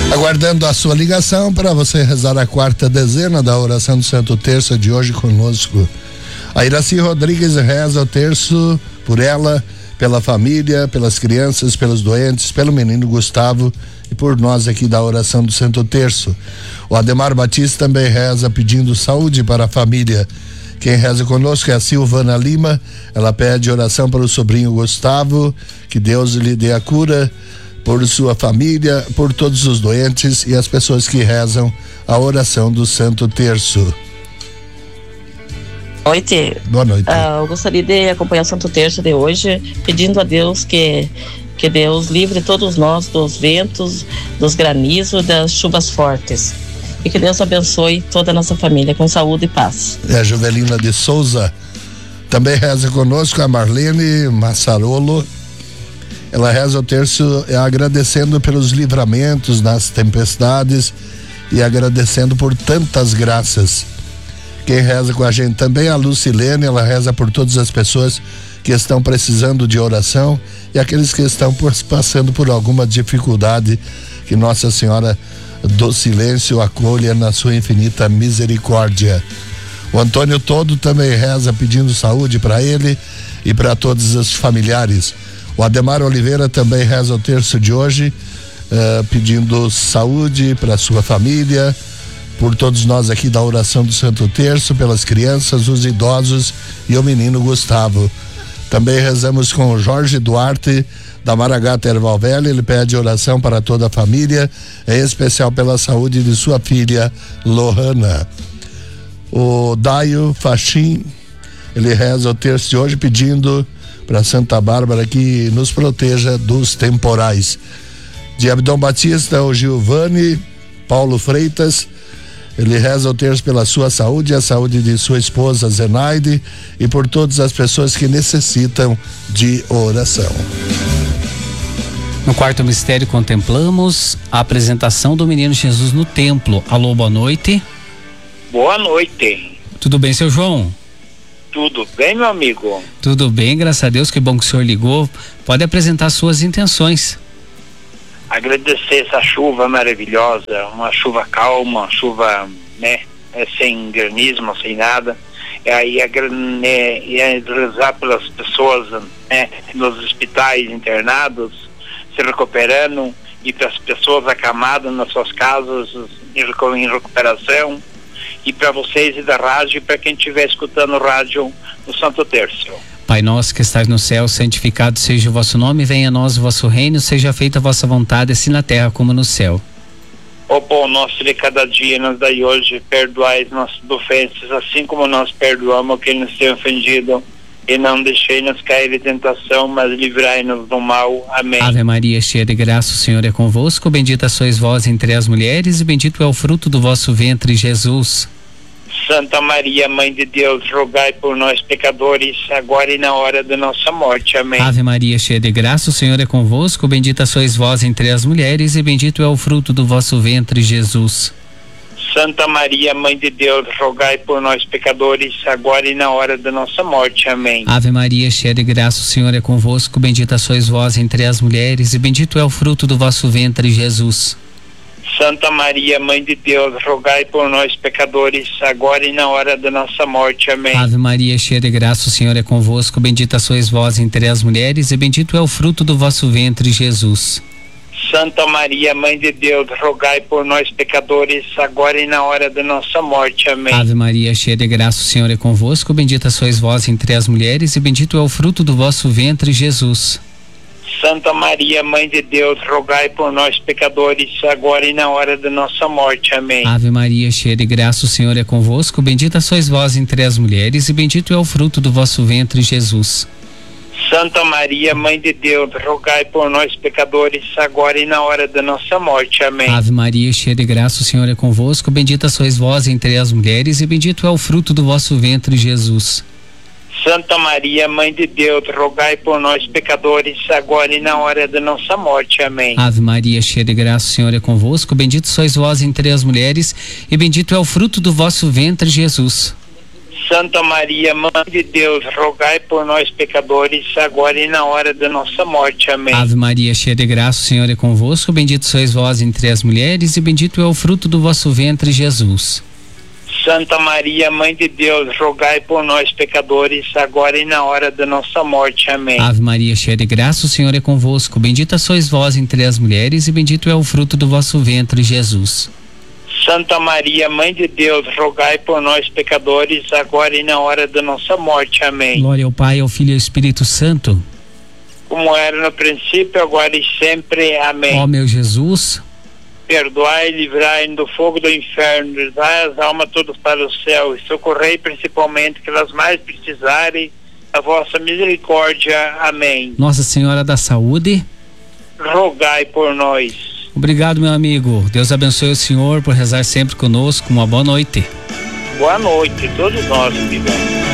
Aguardando a sua ligação para você rezar a quarta dezena da oração do Santo Terço de hoje conosco. A Iraci Rodrigues reza o terço por ela, pela família, pelas crianças, pelos doentes, pelo menino Gustavo e por nós aqui da oração do Santo Terço. O Ademar Batista também reza pedindo saúde para a família. Quem reza conosco é a Silvana Lima. Ela pede oração para o sobrinho Gustavo, que Deus lhe dê a cura, por sua família, por todos os doentes e as pessoas que rezam a oração do Santo Terço. Boa noite. Eu gostaria de acompanhar o Santo Terço de hoje, pedindo a Deus que Deus livre todos nós dos ventos, dos granizos, das chuvas fortes. E que Deus abençoe toda a nossa família com saúde e paz. A Juvelina de Souza também reza conosco, a Marlene Massarolo. Ela reza o terço agradecendo pelos livramentos nas tempestades e agradecendo por tantas graças. Quem reza com a gente também é a Lucilene. Ela reza por todas as pessoas que estão precisando de oração e aqueles que estão passando por alguma dificuldade, que Nossa Senhora do Silêncio acolha na sua infinita misericórdia. O Antônio Todo também reza pedindo saúde para ele e para todos os familiares. O Ademar Oliveira também reza o terço de hoje, pedindo saúde para sua família, por todos nós aqui da oração do Santo Terço, pelas crianças, os idosos e o menino Gustavo. Também rezamos com o Jorge Duarte, da Maragata Erval Velho. Ele pede oração para toda a família, em especial pela saúde de sua filha Lohana. O Daio Fachim, ele reza o terço de hoje pedindo para Santa Bárbara que nos proteja dos temporais. De Abdom Batista, o Giovanni Paulo Freitas, ele reza o terço pela sua saúde, a saúde de sua esposa Zenaide e por todas as pessoas que necessitam de oração. No quarto mistério contemplamos a apresentação do menino Jesus no templo. Alô, boa noite. Boa noite. Tudo bem, seu João? Tudo bem, meu amigo? Tudo bem, graças a Deus, que bom que o senhor ligou. Pode apresentar suas intenções. Agradecer essa chuva maravilhosa, uma chuva calma, uma chuva, sem granizo, sem nada. E aí rezar pelas pessoas, nos hospitais internados, se recuperando, e para as pessoas acamadas nas suas casas em recuperação, e para vocês e da rádio, e para quem estiver escutando rádio no Santo Terço. Pai nosso que estás no céu, santificado seja o vosso nome, venha a nós o vosso reino, seja feita a vossa vontade, assim na terra como no céu. O pão nosso de cada dia nos dai hoje, perdoai as nossas ofensas, assim como nós perdoamos quem nos tem ofendido, e não deixei-nos cair em tentação, mas livrai-nos do mal. Amém. Ave Maria, cheia de graça, o Senhor é convosco, bendita sois vós entre as mulheres, e bendito é o fruto do vosso ventre, Jesus. Santa Maria, Mãe de Deus, rogai por nós pecadores, agora e na hora da nossa morte. Amém. Ave Maria, cheia de graça, o Senhor é convosco, bendita sois vós entre as mulheres, e bendito é o fruto do vosso ventre, Jesus. Santa Maria, Mãe de Deus, rogai por nós pecadores, agora e na hora da nossa morte. Amém. Ave Maria, cheia de graça, o Senhor é convosco, bendita sois vós entre as mulheres, e bendito é o fruto do vosso ventre, Jesus. Santa Maria, Mãe de Deus, rogai por nós pecadores, agora e na hora da nossa morte. Amém. Ave Maria, cheia de graça, o Senhor é convosco, bendita sois vós entre as mulheres, e bendito é o fruto do vosso ventre, Jesus. Santa Maria, Mãe de Deus, rogai por nós pecadores, agora e na hora da nossa morte. Amém. Ave Maria, cheia de graça, o Senhor é convosco, bendita sois vós entre as mulheres, e bendito é o fruto do vosso ventre, Jesus. Santa Maria, Mãe de Deus, rogai por nós pecadores, agora e na hora da nossa morte. Amém. Ave Maria, cheia de graça, o Senhor é convosco, bendita sois vós entre as mulheres, e bendito é o fruto do vosso ventre, Jesus. Santa Maria, Mãe de Deus, rogai por nós pecadores, agora e na hora da nossa morte. Amém. Ave Maria, cheia de graça, o Senhor é convosco, bendita sois vós entre as mulheres, e bendito é o fruto do vosso ventre, Jesus. Santa Maria, Mãe de Deus, rogai por nós pecadores, agora e na hora da nossa morte. Amém. Ave Maria, cheia de graça, o Senhor é convosco, bendito sois vós entre as mulheres, e bendito é o fruto do vosso ventre, Jesus. Santa Maria, Mãe de Deus, rogai por nós pecadores, agora e na hora da nossa morte. Amém. Ave Maria, cheia de graça, o Senhor é convosco, bendito sois vós entre as mulheres e bendito é o fruto do vosso ventre, Jesus. Santa Maria, Mãe de Deus, rogai por nós pecadores, agora e na hora da nossa morte. Amém. Ave Maria, cheia de graça, o Senhor é convosco, bendita sois vós entre as mulheres e bendito é o fruto do vosso ventre, Jesus. Santa Maria, Mãe de Deus, rogai por nós pecadores, agora e na hora da nossa morte. Amém. Glória ao Pai, ao Filho e ao Espírito Santo. Como era no princípio, agora e sempre. Amém. Ó meu Jesus, perdoai e livrai-nos do fogo do inferno, levai as almas todas para o céu e socorrei principalmente que elas mais precisarem da vossa misericórdia. Amém. Nossa Senhora da Saúde, rogai por nós. Obrigado, meu amigo. Deus abençoe o senhor por rezar sempre conosco. Uma boa noite. Boa noite, todos nós, amigos.